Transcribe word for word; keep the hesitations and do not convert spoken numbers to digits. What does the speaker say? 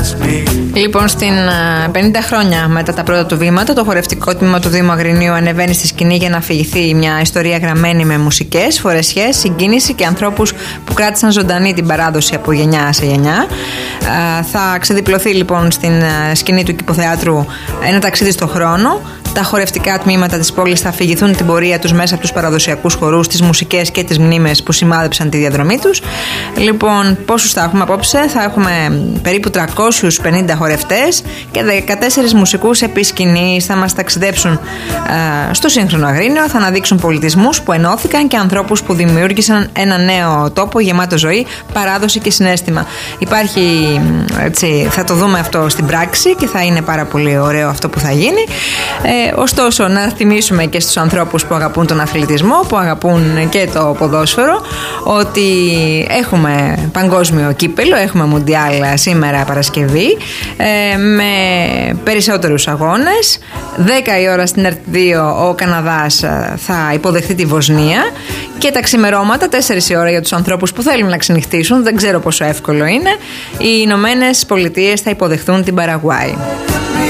Λοιπόν, στην πενήντα χρόνια μετά τα πρώτα του βήματα, το χορευτικό τμήμα του Δήμου Αγρινίου ανεβαίνει στη σκηνή για να αφηγηθεί μια ιστορία γραμμένη με μουσικές, φορεσιές, συγκίνηση και ανθρώπους που κράτησαν ζωντανή την παράδοση από γενιά σε γενιά. Θα ξεδιπλωθεί λοιπόν στην σκηνή του Κηποθεάτρου ένα ταξίδι στο χρόνο. Τα χορευτικά τμήματα της πόλης θα αφηγηθούν την πορεία τους μέσα από τους παραδοσιακούς χορούς, τις μουσικές και τις μνήμες που σημάδεψαν τη διαδρομή τους. Λοιπόν, πόσους θα έχουμε απόψε? Θα έχουμε περίπου τριακόσιους πενήντα χορευτές και δεκατέσσερις μουσικούς επί σκηνής. Θα μας ταξιδέψουν ε, στο σύγχρονο Αγρίνιο, θα αναδείξουν πολιτισμούς που ενώθηκαν και ανθρώπους που δημιούργησαν ένα νέο τόπο γεμάτο ζωή, παράδοση και συναίσθημα. Υπάρχει, έτσι, θα το δούμε αυτό στην πράξη και θα είναι πάρα πολύ ωραίο αυτό που θα γίνει. Ε, Ωστόσο, να θυμίσουμε και στους ανθρώπους που αγαπούν τον αθλητισμό, που αγαπούν και το ποδόσφαιρο, ότι έχουμε παγκόσμιο κύπελο, έχουμε Μουντιάλ σήμερα Παρασκευή, ε, με περισσότερους αγώνες. δέκα η ώρα στην ΕΡΤ δύο ο Καναδάς θα υποδεχθεί τη Βοσνία και τα ξημερώματα, τέσσερις η ώρα για τους ανθρώπους που θέλουν να ξενυχτήσουν, δεν ξέρω πόσο εύκολο είναι, οι Ηνωμένες Πολιτείες θα υποδεχθούν την Παραγουάη.